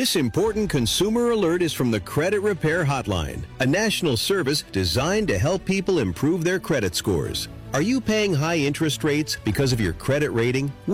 This important consumer alert is from the Credit Repair Hotline, a national service designed to help people improve their credit scores. Are you paying high interest rates because of your credit rating?